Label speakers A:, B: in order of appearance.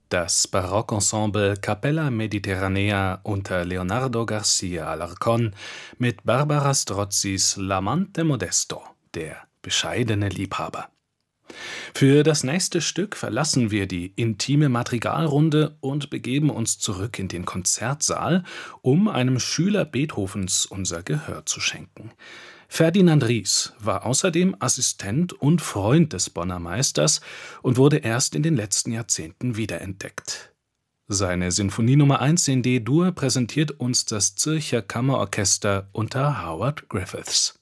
A: Das Barockensemble Capella Mediterranea unter Leonardo García Alarcón mit Barbara Strozzis L'amante modesto, der bescheidene Liebhaber. Für das nächste Stück verlassen wir die intime Madrigalrunde und begeben uns zurück in den Konzertsaal, um einem Schüler Beethovens unser Gehör zu schenken. Ferdinand Ries war außerdem Assistent und Freund des Bonner Meisters und wurde erst in den letzten Jahrzehnten wiederentdeckt. Seine Sinfonie Nummer 1 in D-Dur präsentiert uns das Zürcher Kammerorchester unter Howard Griffiths.